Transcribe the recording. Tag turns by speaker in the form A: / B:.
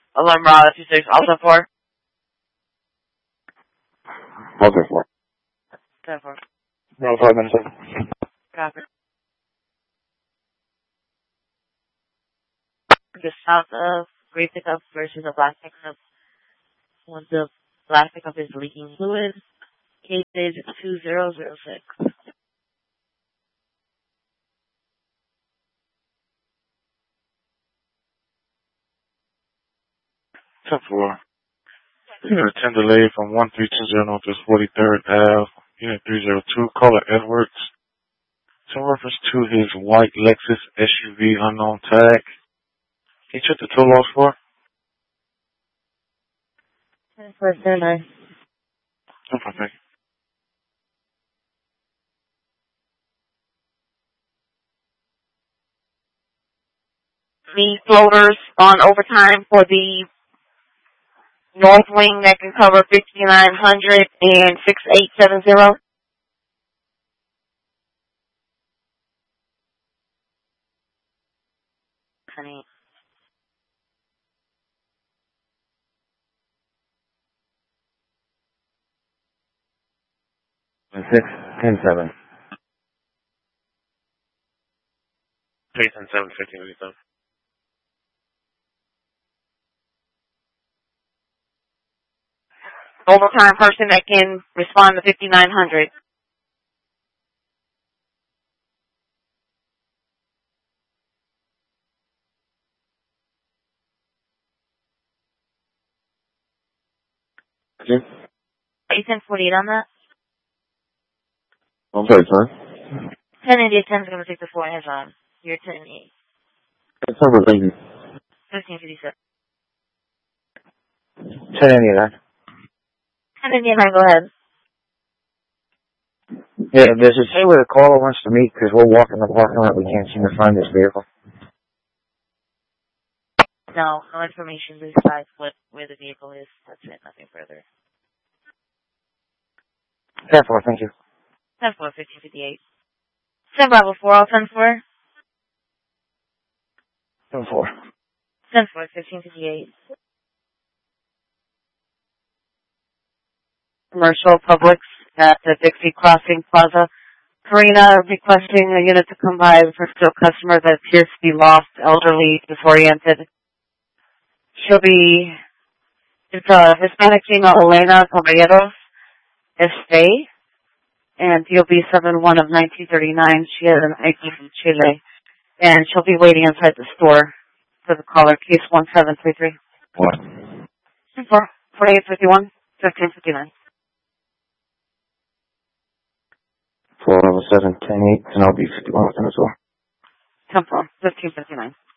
A: Alarm Bravo 26, also 4.
B: Okay, 4.
A: 10-4.
B: No, 5 minutes.
A: Copy. Just south of gray pickup versus a black pickup. Once the black pickup is leaking fluid, case is 2006.
B: Ten four. Unit 10 delay from 1320 north to 43rd Ave. Unit 302, caller Edwards. In reference to his white Lexus SUV unknown tag. Can you check the tow loss for?
A: 10-4-9.
B: Okay.
A: The floaters on overtime for the north wing that can cover 5900 and 6870. Honey.
B: And 6, 10, 7. 3, 10, 7, 15, 57.
A: Overtime person that can respond to 5900.
B: Okay.
A: Are you 1048 on that?
B: I'm sorry, sir.
A: 10 India 10 is going to take the 4 heads on. You're 10 and 8.
B: It's over, thank you.
A: 1557.
B: 10 any of that.
A: 10 India 9, go ahead.
B: Yeah, does it say where the caller wants to meet? Because we're walking the parking lot, we can't seem to find this vehicle.
A: No information besides where the vehicle is. That's it, nothing further.
B: 10-4, thank you.
A: 10-4, 1558. 10 Bravo 4, all 10-4.
B: 10-4.
A: 10-4, 1558. Commercial Publix at the Dixie Crossing Plaza. Karina requesting a unit to come by for still customer that appears to be lost, elderly, disoriented. It's a Hispanic female, Elena Caballeros, Estee, and DOB 71 of 1939. She has an ID from Chile, and she'll be waiting inside the store for the caller, case 1733.
B: What?
A: 4851, 1559.
B: 407, 10-8, and I'll be 51 with them as well.
A: 10-4, 1559.